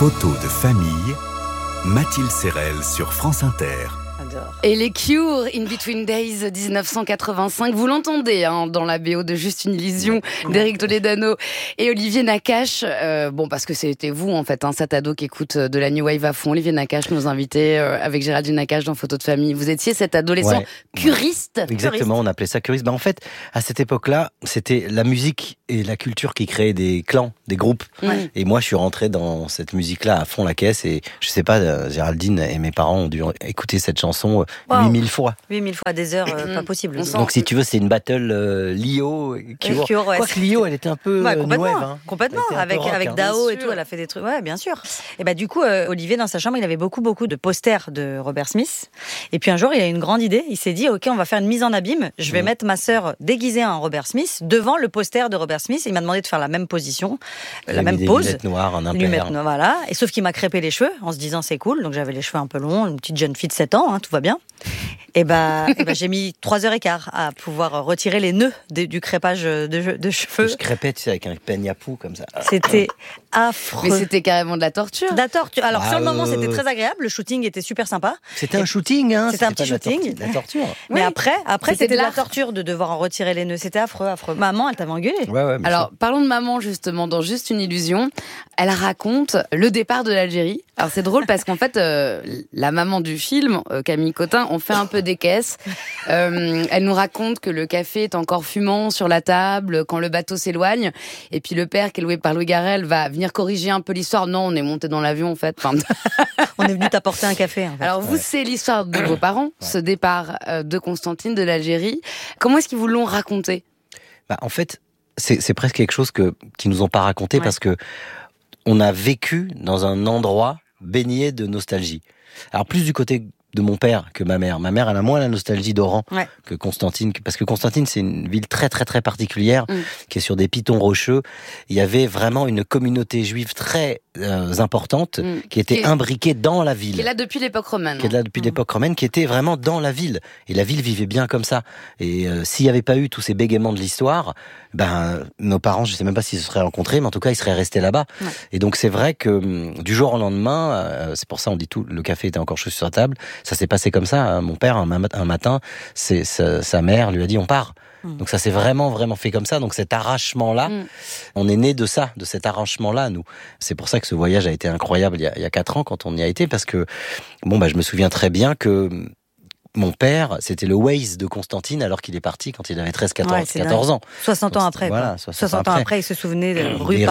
Photos de famille, Mathilde Serrel sur France Inter. Et les Cure, In Between Days 1985, vous l'entendez dans la BO de Juste une illusion d'Éric Toledano et Olivier Nakache. Parce que c'était vous en fait, cet ado qui écoute de la New Wave à fond. Olivier Nakache nous invitait avec Géraldine Nakache dans Photos de famille. Vous étiez cet adolescent curiste. Exactement, on appelait ça curiste. En fait, à cette époque-là, c'était la musique et la culture qui créaient des clans, des groupes. Ouais. Et moi, je suis rentré dans cette musique-là à fond la caisse. Et je sais pas, Géraldine et mes parents ont dû écouter cette chanson 8000 fois. 8000 fois, des heures, pas possible. Donc si tu veux, c'est une battle Lio, Cure. Quoi que Lio, elle était un peu complètement, complètement. Avec Dao et tout, elle a fait des trucs. Ouais, bien sûr. Et du coup, Olivier, dans sa chambre, il avait beaucoup de posters de Robert Smith. Et puis un jour, il a eu une grande idée. Il s'est dit, OK, on va faire une mise en abîme. Je vais mettre ma sœur déguisée en Robert Smith devant le poster de Robert Smith. Il m'a demandé de faire la même position, la même pose. Lunettes noires, un impair. Lunettes noires, voilà. Et sauf qu'il m'a crêpé les cheveux en se disant, c'est cool. Donc j'avais les cheveux un peu longs, une petite jeune fille de 7 ans, tout va bien. Et j'ai mis 3h15 à pouvoir retirer les nœuds du crêpage de cheveux. Je crêpais, tu sais, avec un peigne à poux comme ça. C'était affreux. Mais c'était carrément de la torture. De la torture. Alors sur le moment, c'était très agréable. Le shooting était super sympa. C'était un shooting, C'était un petit shooting. De la torture. Mais après c'était de la torture de devoir en retirer les nœuds. C'était affreux. Maman, elle t'avait engueulé. Ouais, alors parlons de maman justement dans Juste une illusion. Elle raconte le départ de l'Algérie. Alors c'est drôle parce qu'en fait, la maman du film, Camille Cotin, on fait un peu des caisses. Elle nous raconte que le café est encore fumant sur la table quand le bateau s'éloigne. Et puis le père, qui est loué par Louis Garrel, va venir corriger un peu l'histoire. Non, on est monté dans l'avion en fait. On est venu t'apporter un café. En fait. Alors vous, c'est l'histoire de vos parents, ce départ de Constantine de l'Algérie. Comment est-ce qu'ils vous l'ont raconté ? En fait, c'est presque quelque chose qu'ils nous ont pas raconté parce que on a vécu dans un endroit baigné de nostalgie. Alors plus du côté de mon père que ma mère. Ma mère, elle a moins la nostalgie d'Oran que Constantine, parce que Constantine, c'est une ville très très très particulière, qui est sur des pitons rocheux. Il y avait vraiment une communauté juive très importante, qui était imbriquée dans la ville. Qui est là depuis l'époque romaine. Qui est là depuis l'époque romaine, qui était vraiment dans la ville. Et la ville vivait bien comme ça. Et s'il n'y avait pas eu tous ces bégaiements de l'histoire, nos parents, je sais même pas s'ils se seraient rencontrés, mais en tout cas, ils seraient restés là-bas. Ouais. Et donc, c'est vrai que du jour au lendemain, c'est pour ça on dit tout, le café était encore chaud sur la table. Ça s'est passé comme ça. Mon père, un matin, sa mère lui a dit, on part. Donc ça s'est vraiment fait comme ça. Donc cet arrachement-là, on est né de ça, de cet arrachement-là, nous. C'est pour ça que ce voyage a été incroyable il y a 4 ans quand on y a été, parce que, je me souviens très bien que mon père, c'était le Waze de Constantine alors qu'il est parti quand il avait 14 ans. 60 ans après. Voilà, 60 ans après, il se souvenait de rue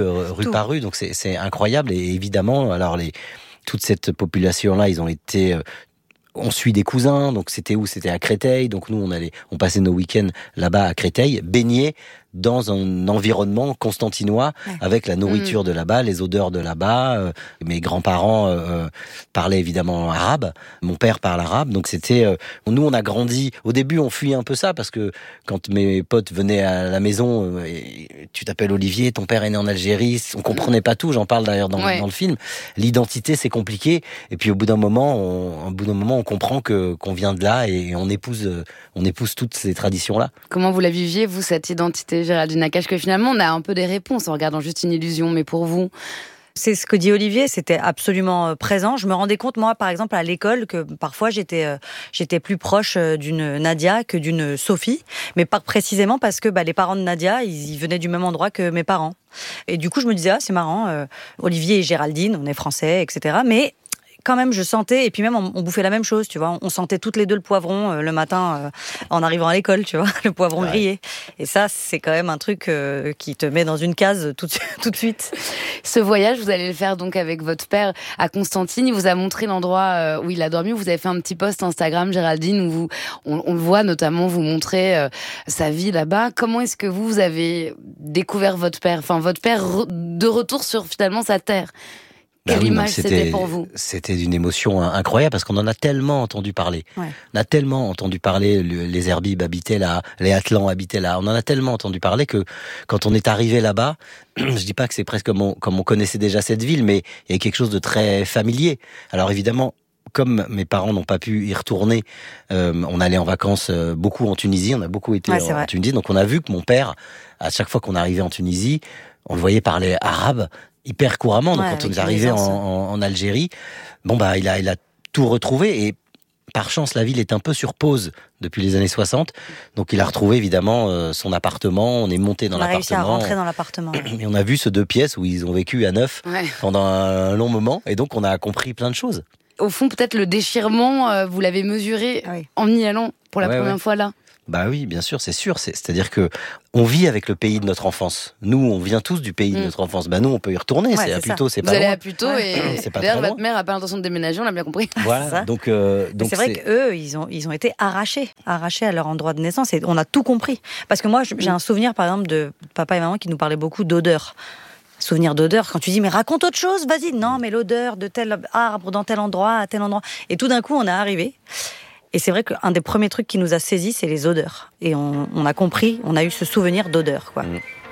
par rue. Donc c'est incroyable. Et évidemment, alors toute cette population-là, ils ont été... On suit des cousins, donc c'était où ? C'était à Créteil. Donc nous, on passait nos week-ends là-bas à Créteil, baignés dans un environnement constantinois, avec la nourriture de là-bas, les odeurs de là-bas. Mes grands-parents parlaient évidemment arabe. Mon père parle arabe. Donc c'était... nous, on a grandi... Au début, on fuyait un peu ça, parce que quand mes potes venaient à la maison, tu t'appelles Olivier, ton père est né en Algérie, on comprenait pas tout, j'en parle d'ailleurs dans le film. L'identité, c'est compliqué. Et puis au bout d'un moment, on comprend qu'on vient de là et on épouse toutes ces traditions-là. Comment vous la viviez, vous, cette identité, Géraldine Nakache, que finalement on a un peu des réponses en regardant Juste une illusion, mais pour vous? C'est ce que dit Olivier, c'était absolument présent. Je me rendais compte, moi, par exemple, à l'école, que parfois j'étais plus proche d'une Nadia que d'une Sophie, mais pas précisément parce que les parents de Nadia, ils venaient du même endroit que mes parents. Et du coup, je me disais, c'est marrant, Olivier et Géraldine, on est français, etc. Mais quand même, je sentais, et puis même, on bouffait la même chose, tu vois. On sentait toutes les deux le poivron le matin en arrivant à l'école, tu vois, le poivron grillé. Et ça, c'est quand même un truc qui te met dans une case tout de suite. Ce voyage, vous allez le faire donc avec votre père à Constantine. Il vous a montré l'endroit où il a dormi. Vous avez fait un petit post Instagram, Géraldine, où on le voit notamment vous montrer sa vie là-bas. Comment est-ce que vous avez découvert votre père, votre père de retour sur finalement sa terre? Quelle image c'était pour vous ? C'était d'une émotion incroyable parce qu'on en a tellement entendu parler. On a tellement entendu parler, les Herbibes habitaient là, les Atlans habitaient là. On en a tellement entendu parler que quand on est arrivé là-bas, je dis pas que c'est presque comme on connaissait déjà cette ville, mais il y a quelque chose de très familier. Alors évidemment, comme mes parents n'ont pas pu y retourner, on allait en vacances beaucoup en Tunisie, on a beaucoup été en Tunisie, donc on a vu que mon père, à chaque fois qu'on arrivait en Tunisie, on le voyait parler arabe. hyper couramment. Donc, Ouais, quand on avec est arrivé une aisance. en Algérie, il a tout retrouvé. Et par chance, la ville est un peu sur pause depuis les années 60. Donc, il a retrouvé évidemment son appartement. On est monté dans On a réussi à l'appartement. rentrer dans l'appartement. Et on a vu ce 2 pièces où ils ont vécu à 9 Ouais. pendant un long moment. Et donc, on a compris plein de choses. Au fond, peut-être le déchirement, vous l'avez mesuré Ah oui. en y allant pour la Ouais, première ouais. fois là. Bah oui, bien sûr, c'est sûr. C'est-à-dire que on vit avec le pays de notre enfance. Nous, on vient tous du pays de notre enfance. Bah nous, on peut y retourner. Ouais, C'est c'est à ça. Puteaux, c'est Vous pas allez loin. à Puteaux Ouais. et C'est pas d'ailleurs très votre mère a pas l'intention de déménager, on l'a bien compris. Voilà. C'est ça. Donc C'est vrai qu'eux, ils ont été arrachés à leur endroit de naissance et on a tout compris. Parce que moi, j'ai un souvenir, par exemple, de papa et maman qui nous parlaient beaucoup d'odeur. Souvenir d'odeur. Quand tu dis, mais raconte autre chose, vas-y. Non, mais l'odeur de tel arbre dans tel endroit, à tel endroit. Et tout d'un coup, on est arrivé. Et c'est vrai qu'un des premiers trucs qui nous a saisis, c'est les odeurs. Et on a compris, on a eu ce souvenir d'odeur, quoi.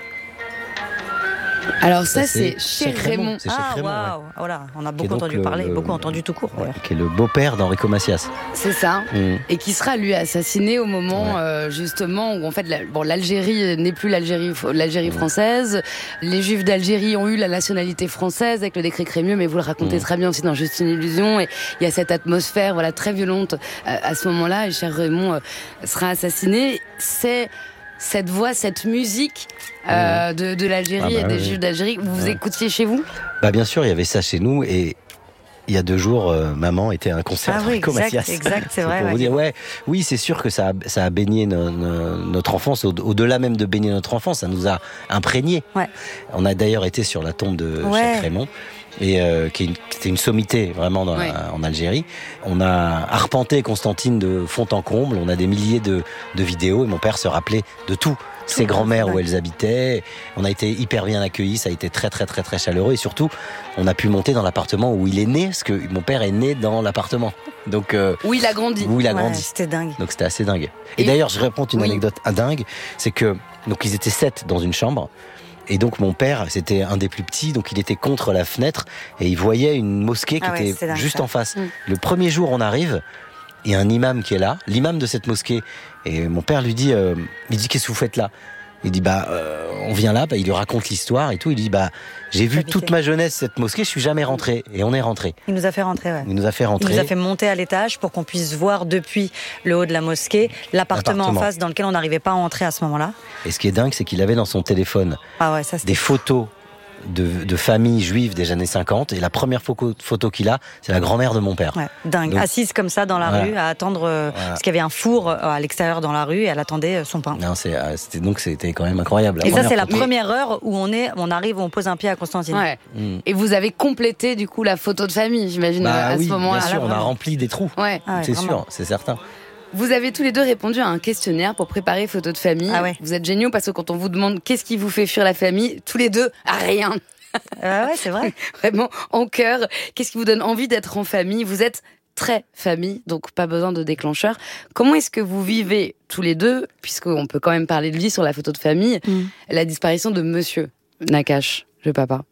Alors ça, c'est chez Raymond. C'est chez Ah, Crémont, waouh. ouais. Voilà, on a Qui est beaucoup donc entendu parler, beaucoup entendu tout court, d'ailleurs. Qui est le beau-père d'Enrico Macias. C'est ça. Mm. Et qui sera lui assassiné au moment justement où en fait l'Algérie n'est plus l'Algérie française. Les Juifs d'Algérie ont eu la nationalité française avec le décret Crémieux, mais vous le racontez très bien aussi dans Juste une illusion. Et il y a cette atmosphère très violente à ce moment-là. Et cher Raymond sera assassiné. C'est cette voix, cette musique de l'Algérie et des Juifs d'Algérie. Vous écoutiez chez vous? Bah bien sûr, il y avait ça chez nous et il y a 2 jours, maman était à un concert d'Enrico Macias. Exact, c'est vrai. Pour vous dire, oui, c'est sûr que ça a baigné notre enfance. Au-delà même de baigner notre enfance, ça nous a imprégné. Ouais. On a d'ailleurs été sur la tombe de Cheikh Raymond. Et c'était une sommité vraiment en Algérie. On a arpenté Constantine de fond en comble. On a des milliers de vidéos et mon père se rappelait de tout. Ses grands-mères où elles habitaient. On a été hyper bien accueillis. Ça a été très très très très chaleureux et surtout on a pu monter dans l'appartement où il est né parce que mon père est né dans l'appartement. Donc où il a grandi. Où il a grandi. C'était dingue. Donc c'était assez dingue. Et d'ailleurs je raconte une anecdote dingue, c'est que donc ils étaient 7 dans une chambre. Et donc mon père, c'était un des plus petits, donc il était contre la fenêtre et il voyait une mosquée qui était dingue, juste ça. en face. Le premier jour, on arrive, il y a un imam qui est là, l'imam de cette mosquée. Et mon père lui dit, qu'est-ce que vous faites là? Il dit, on vient là, il lui raconte l'histoire et tout. Il dit, j'ai vu toute ma jeunesse cette mosquée, je suis jamais rentré. Et on est rentré. Il nous a fait rentrer, ouais. Il nous a fait rentrer. Il nous a fait monter à l'étage pour qu'on puisse voir depuis le haut de la mosquée l'appartement en face dans lequel on n'arrivait pas à entrer à ce moment-là. Et ce qui est dingue, c'est qu'il avait dans son téléphone des photos de familles juives des années 50. Et la première photo qu'il a, c'est la grand-mère de mon père. Ouais, dingue. Donc, assise comme ça dans la rue, à attendre, parce qu'il y avait un four à l'extérieur dans la rue, et elle attendait son pain. Non, c'était quand même incroyable. Et ça, c'est la première heure où on arrive, où on pose un pied à Constantine. Ouais. Et vous avez complété du coup la photo de famille, j'imagine, à ce moment-là. Bien sûr, on a rempli des trous. Ouais. C'est sûr, c'est certain. Vous avez tous les deux répondu à un questionnaire pour préparer photo de famille. Vous êtes géniaux parce que quand on vous demande qu'est-ce qui vous fait fuir la famille, tous les deux, rien. Ouais, c'est vrai. Vraiment, en cœur. Qu'est-ce qui vous donne envie d'être en famille? Vous êtes très famille, donc pas besoin de déclencheur. Comment est-ce que vous vivez tous les deux, puisqu'on peut quand même parler de lui sur la photo de famille, la disparition de Monsieur Nakache, le papa?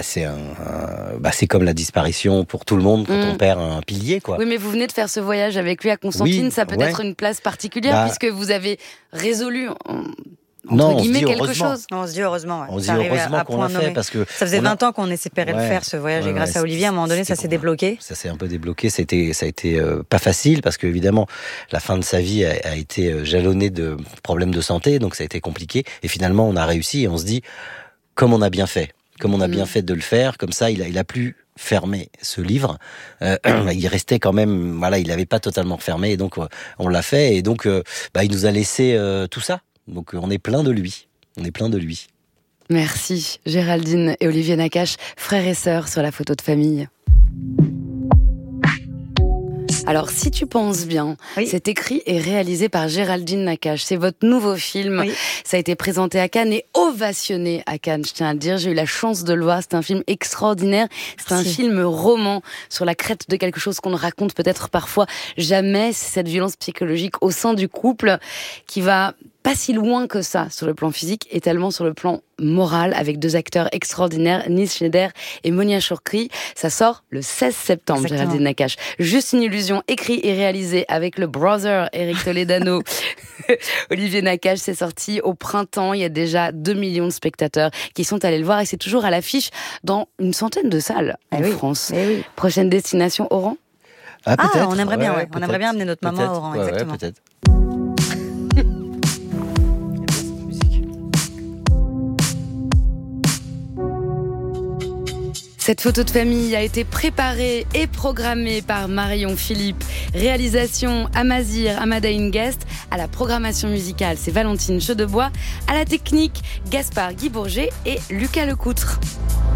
C'est comme la disparition pour tout le monde quand on perd un pilier, quoi. Oui, mais vous venez de faire ce voyage avec lui à Constantine, ça peut être une place particulière puisque vous avez résolu entre guillemets quelque chose. On se dit heureusement. Ouais. On se dit heureusement qu'on l'a fait parce que ça faisait 20 ans qu'on espérait le faire ce voyage et grâce à Olivier, à un moment donné, ça s'est débloqué. Ça s'est un peu débloqué. Ça a été pas facile parce que évidemment la fin de sa vie a été jalonnée de problèmes de santé, donc ça a été compliqué. Et finalement, on a réussi et on se dit comme on a bien fait. Comme on a bien fait de le faire, comme ça, il a pu fermer ce livre. Il restait quand même, il n'avait pas totalement fermé, et donc on l'a fait, et donc il nous a laissé tout ça. Donc on est plein de lui. Merci Géraldine et Olivier Nakache, frères et sœurs sur la photo de famille. Alors, si tu penses bien, c'est écrit et réalisé par Géraldine Nakache. C'est votre nouveau film. Oui. Ça a été présenté à Cannes et ovationné à Cannes, je tiens à le dire. J'ai eu la chance de le voir. C'est un film extraordinaire. C'est un film roman sur la crête de quelque chose qu'on ne raconte peut-être parfois jamais. C'est cette violence psychologique au sein du couple qui va pas si loin que ça sur le plan physique et tellement sur le plan moral, avec 2 acteurs extraordinaires, Nis Schneider et Monia Chokri. Ça sort le 16 septembre, Géraldine Nakache. Juste une illusion, écrit et réalisé avec le brother Eric Toledano. Olivier Nakache, c'est sorti au printemps. Il y a déjà 2 millions de spectateurs qui sont allés le voir et c'est toujours à l'affiche dans une centaine de salles en France. Prochaine destination, Oran? Peut-être. On aimerait bien, on aimerait bien amener notre maman à Oran, exactement. Peut-être. Cette photo de famille a été préparée et programmée par Marion Philippe. Réalisation Amazir Amadaïn Guest. À la programmation musicale, c'est Valentine Chedebois. À la technique, Gaspard Guy Bourget et Lucas Lecoutre.